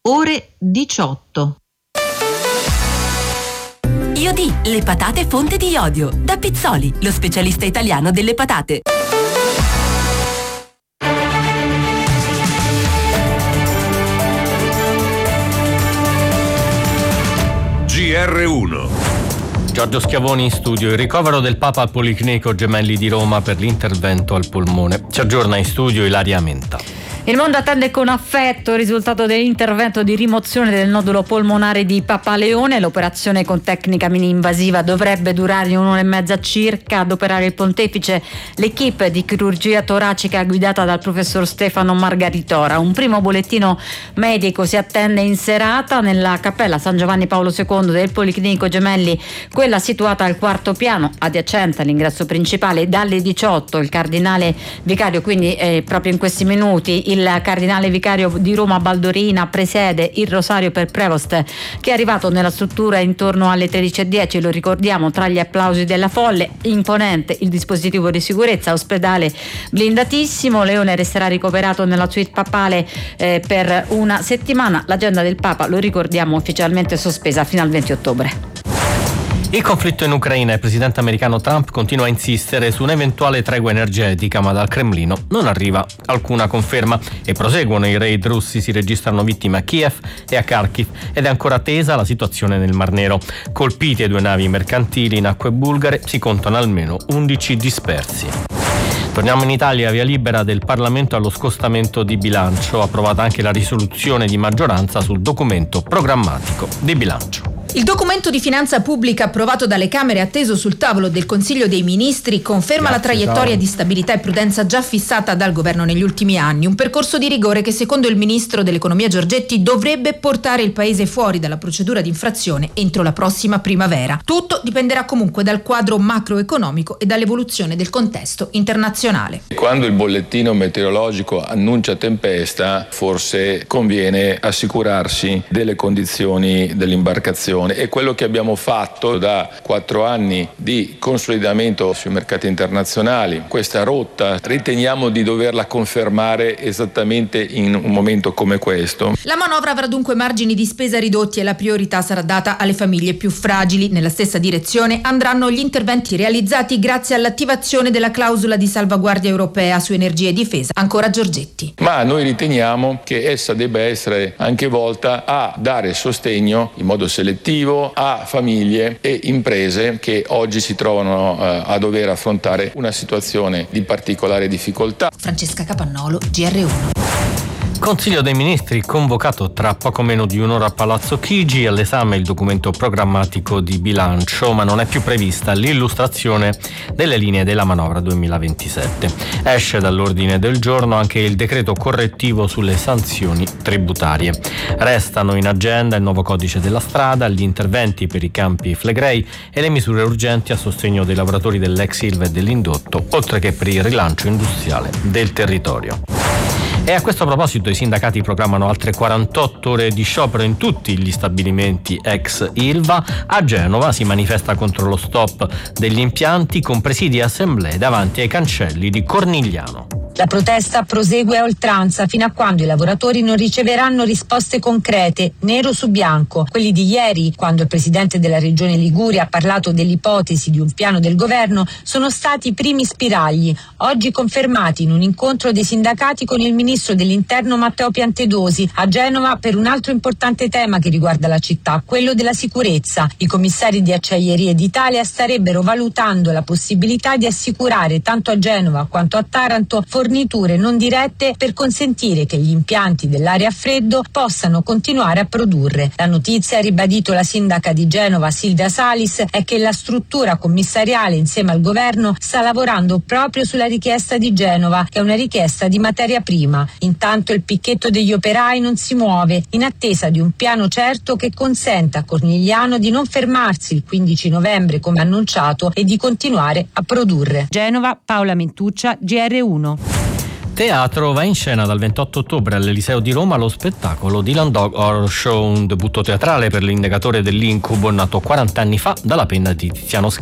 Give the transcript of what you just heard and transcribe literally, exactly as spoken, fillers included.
ore diciotto. Iodi, le patate fonte di iodio. Da Pizzoli, lo specialista italiano delle patate. G R uno. Giorgio Schiavoni in studio. Il ricovero del Papa al Policlinico Gemelli di Roma per l'intervento al polmone. Ci aggiorna in studio Ilaria Menta. Il mondo attende con affetto il risultato dell'intervento di rimozione del nodulo polmonare di Papa Leone. L'operazione con tecnica mini-invasiva dovrebbe durare un'ora e mezza circa. Ad operare il pontefice l'equipe di chirurgia toracica guidata dal professor Stefano Margaritora. Un primo bollettino medico si attende in serata nella cappella San Giovanni Paolo secondo del Policlinico Gemelli, quella situata al quarto piano, adiacente all'ingresso principale. Dalle diciotto il cardinale vicario, quindi eh, proprio in questi minuti, il cardinale vicario di Roma Baldorina presiede il rosario per Prevost, che è arrivato nella struttura intorno alle tredici e dieci. Lo ricordiamo, tra gli applausi della folle. Imponente il dispositivo di sicurezza, ospedale blindatissimo. Leone resterà ricoverato nella suite papale eh, per una settimana. L'agenda del Papa, lo ricordiamo, ufficialmente sospesa fino al venti ottobre. Il conflitto in Ucraina. Il presidente americano Trump continua a insistere su un'eventuale tregua energetica, ma dal Cremlino non arriva alcuna conferma e proseguono i raid russi. Si registrano vittime a Kiev e a Kharkiv ed è ancora tesa la situazione nel Mar Nero. Colpite due navi mercantili in acque bulgare, si contano almeno undici dispersi. Torniamo in Italia, via libera del Parlamento allo scostamento di bilancio. Approvata anche la risoluzione di maggioranza sul documento programmatico di bilancio. Il documento di finanza pubblica approvato dalle Camere e atteso sul tavolo del Consiglio dei Ministri conferma Grazie, la traiettoria ciao. di stabilità e prudenza già fissata dal governo negli ultimi anni. Un percorso di rigore che, secondo il ministro dell'economia Giorgetti, dovrebbe portare il paese fuori dalla procedura di infrazione entro la prossima primavera. Tutto dipenderà comunque dal quadro macroeconomico e dall'evoluzione del contesto internazionale. Quando il bollettino meteorologico annuncia tempesta, forse conviene assicurarsi delle condizioni dell'imbarcazione. È quello che abbiamo fatto da quattro anni di consolidamento sui mercati internazionali. Questa rotta riteniamo di doverla confermare esattamente in un momento come questo. La manovra avrà dunque margini di spesa ridotti e la priorità sarà data alle famiglie più fragili. Nella stessa direzione andranno gli interventi realizzati grazie all'attivazione della clausola di salvaguardia europea su energia e difesa. Ancora Giorgetti. Ma noi riteniamo che essa debba essere anche volta a dare sostegno in modo selettivo a famiglie e imprese che oggi si trovano eh, a dover affrontare una situazione di particolare difficoltà. Francesca Capannolo, G R uno. Consiglio dei Ministri convocato tra poco meno di un'ora a Palazzo Chigi. All'esame il documento programmatico di bilancio, ma non è più prevista l'illustrazione delle linee della manovra duemilaventisette. Esce dall'ordine del giorno anche il decreto correttivo sulle sanzioni tributarie. Restano in agenda il nuovo codice della strada, gli interventi per i campi Flegrei e le misure urgenti a sostegno dei lavoratori dell'ex Ilva e dell'indotto, oltre che per il rilancio industriale del territorio. E a questo proposito i sindacati programmano altre quarantotto ore di sciopero in tutti gli stabilimenti ex Ilva. A Genova si manifesta contro lo stop degli impianti con presidi e assemblee davanti ai cancelli di Cornigliano. La protesta prosegue a oltranza fino a quando i lavoratori non riceveranno risposte concrete, nero su bianco. Quelli di ieri, quando il presidente della regione Liguria ha parlato dell'ipotesi di un piano del governo, sono stati i primi spiragli, oggi confermati in un incontro dei sindacati con il ministro dell'interno Matteo Piantedosi a Genova per un altro importante tema che riguarda la città, quello della sicurezza. I commissari di Acciaierie d'Italia starebbero valutando la possibilità di assicurare tanto a Genova quanto a Taranto forniture non dirette per consentire che gli impianti dell'area a freddo possano continuare a produrre. La notizia, ha ribadito la sindaca di Genova Silvia Salis, è che la struttura commissariale insieme al governo sta lavorando proprio sulla richiesta di Genova, che è una richiesta di materia prima. Intanto il picchetto degli operai non si muove, in attesa di un piano certo che consenta a Cornigliano di non fermarsi il quindici novembre come annunciato e di continuare a produrre. Genova, Paola Mentuccia, G R uno. Teatro. Va in scena dal ventotto ottobre all'Eliseo di Roma lo spettacolo Dylan Dog Horror Show, un debutto teatrale per l'innegatore dell'incubo nato quaranta anni fa dalla penna di Tiziano Scala.